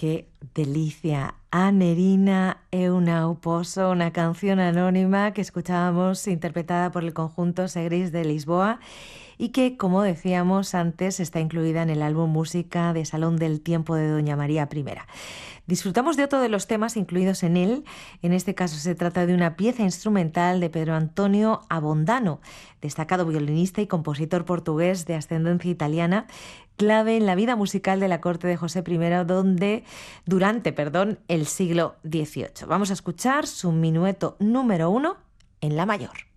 Qué delicia. Anerina é un pozo, una canción anónima que escuchábamos interpretada por el conjunto Segris de Lisboa y que, como decíamos antes, está incluida en el álbum Música de Salón del Tiempo de Doña María I. Disfrutamos de otro de los temas incluidos en él. En este caso se trata de una pieza instrumental de Pedro Antonio Abondano, destacado violinista y compositor portugués de ascendencia italiana, clave en la vida musical de la corte de José I durante el siglo XVIII. Vamos a escuchar su minueto número 1 en la mayor.